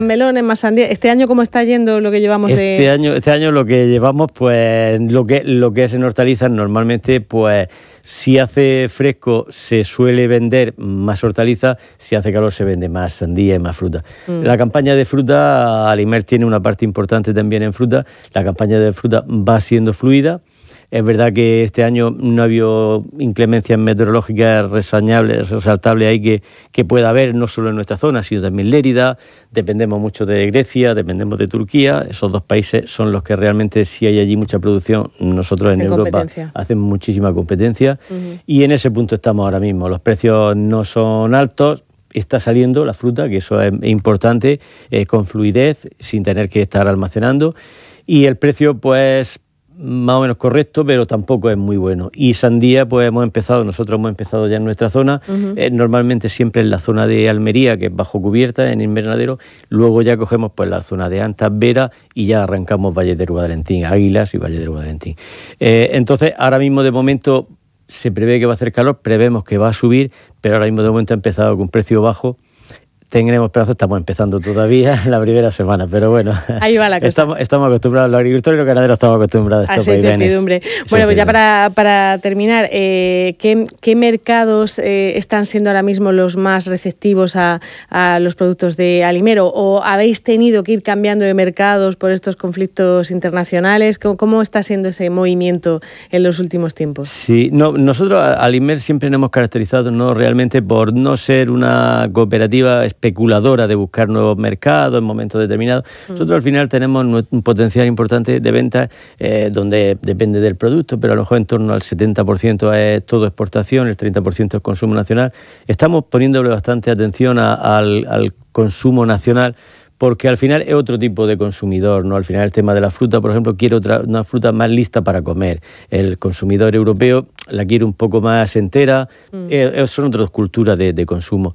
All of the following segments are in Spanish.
melones, más sandía. ¿Este año cómo está yendo lo que llevamos Este año lo que llevamos, pues lo que es en hortalizas, normalmente, pues si hace fresco se suele vender más hortalizas, si hace calor se vende más sandía y más fruta. La campaña de fruta, Alimer tiene una parte importante también en fruta. La campaña de fruta va siendo fluida. Es verdad que este año no ha habido inclemencias meteorológicas resaltables ahí que pueda haber, no solo en nuestra zona, sino también Lérida. Dependemos mucho de Grecia, dependemos de Turquía. Esos dos países son los que realmente, si hay allí mucha producción, nosotros en Europa hacemos muchísima competencia. Y en ese punto estamos ahora mismo. Los precios no son altos. Está saliendo la fruta, que eso es importante, con fluidez, sin tener que estar almacenando. Y el precio, pues, más o menos correcto, pero tampoco es muy bueno. Y sandía, pues nosotros hemos empezado ya en nuestra zona, normalmente siempre en la zona de Almería, que es bajo cubierta, en invernadero, luego ya cogemos pues la zona de Antas, Vera, y ya arrancamos Valle del Guadalentín, Águilas y Valle del Guadalentín. Entonces, ahora mismo de momento se prevé que va a hacer calor, prevemos que va a subir, pero ahora mismo de momento ha empezado con precio bajo. Tendremos esperanza, estamos empezando todavía la primera semana, pero bueno, ahí va la cosa. Estamos acostumbrados, los agricultores y los ganaderos estamos acostumbrados a esto. Incertidumbre. Bueno, pues ya para terminar, ¿qué mercados están siendo ahora mismo los más receptivos a los productos de Alimer? ¿O habéis tenido que ir cambiando de mercados por estos conflictos internacionales? ¿Cómo está siendo ese movimiento en los últimos tiempos? Sí, nosotros Alimer siempre nos hemos caracterizado realmente por no ser una cooperativa especuladora de buscar nuevos mercados en momentos determinados. Nosotros al final tenemos un potencial importante de ventas donde depende del producto, pero a lo mejor en torno al 70% es todo exportación, el 30% es consumo nacional. Estamos poniéndole bastante atención al consumo nacional, porque al final es otro tipo de consumidor, ¿no? Al final el tema de la fruta, por ejemplo, quiere una fruta más lista para comer. El consumidor europeo la quiere un poco más entera, son otras culturas de consumo.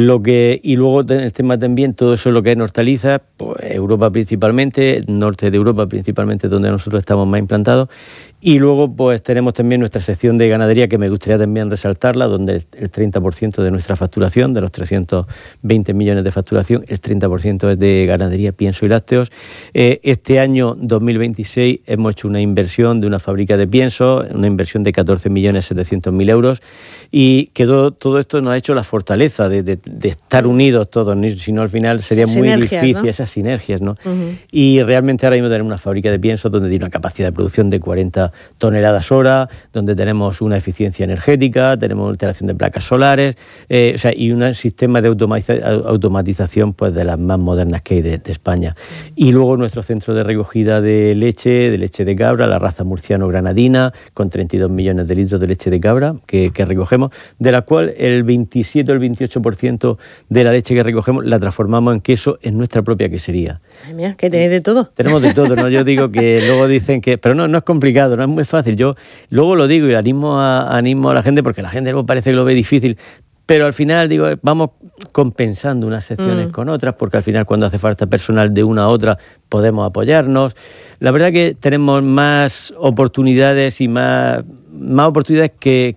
Y luego el tema también, todo eso lo que es hortalizas, pues Europa principalmente, norte de Europa principalmente, donde nosotros estamos más implantados. Y luego pues tenemos también nuestra sección de ganadería, que me gustaría también resaltarla, donde el 30% de nuestra facturación, de los 320 millones de facturación, el 30% es de ganadería, pienso y lácteos. Este año 2026 hemos hecho una inversión de una fábrica de pienso, una inversión de 14.700.000 euros, y que todo esto nos ha hecho la fortaleza de estar unidos todos, si no al final sería muy difícil, ¿no? Esas sinergias, ¿no? Y realmente ahora mismo tenemos una fábrica de pienso donde tiene una capacidad de producción de 40 toneladas hora, donde tenemos una eficiencia energética, tenemos instalación de placas solares, y un sistema de automatización pues de las más modernas que hay de España. Y luego nuestro centro de recogida de leche de cabra, la raza murciano-granadina, con 32 millones de litros de leche de cabra que recogemos, de la cual el 27 o el 28% de la leche que recogemos la transformamos en queso en nuestra propia quesería. Ay, mira, que tenéis de todo. Tenemos de todo, ¿no? Yo digo que luego dicen que... Pero no es complicado, no es muy fácil. Yo luego lo digo y animo a la gente, porque la gente luego parece que lo ve difícil, pero al final digo, vamos compensando unas secciones con otras, porque al final cuando hace falta personal de una a otra podemos apoyarnos. La verdad que tenemos más oportunidades y más oportunidades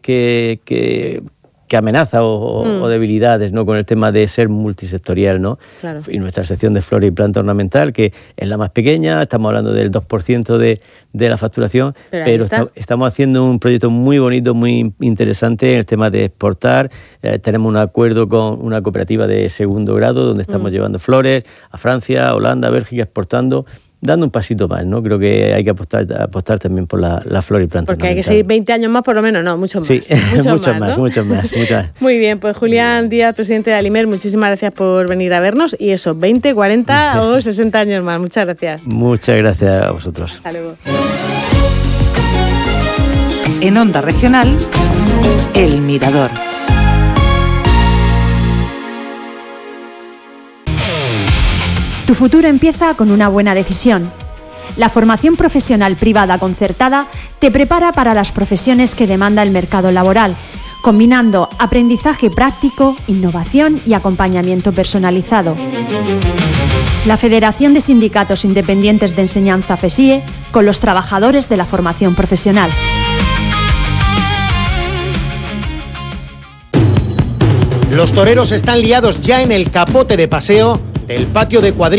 que amenaza o debilidades, ¿no? Con el tema de ser multisectorial, ¿no? Claro. Y nuestra sección de flora y planta ornamental, que es la más pequeña, estamos hablando del 2% de la facturación, pero estamos haciendo un proyecto muy bonito, muy interesante en el tema de exportar. Tenemos un acuerdo con una cooperativa de segundo grado donde estamos llevando flores a Francia, Holanda, Bélgica, exportando, dando un pasito más, ¿no? Creo que hay que apostar también por la flora y planta. Porque hay que seguir 20 años más, por lo menos, no, mucho más. Sí, muchos más. Muy bien, pues Julián Díaz, presidente de Alimer, muchísimas gracias por venir a vernos, y eso, 20, 40 o 60 años más. Muchas gracias. Muchas gracias a vosotros. Hasta luego. En Onda Regional, El Mirador. Tu futuro empieza con una buena decisión. La formación profesional privada concertada te prepara para las profesiones que demanda el mercado laboral, combinando aprendizaje práctico, innovación y acompañamiento personalizado. La Federación de Sindicatos Independientes de Enseñanza FESIE, con los trabajadores de la formación profesional. Los toreros están liados ya en el capote de paseo ante el patio de cuadrillas